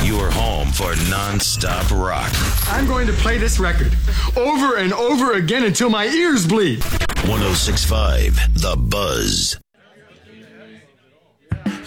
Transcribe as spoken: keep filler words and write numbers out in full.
Your home for non-stop rock. I'm going to play this record over and over again until my ears bleed. one oh six point five The Buzz.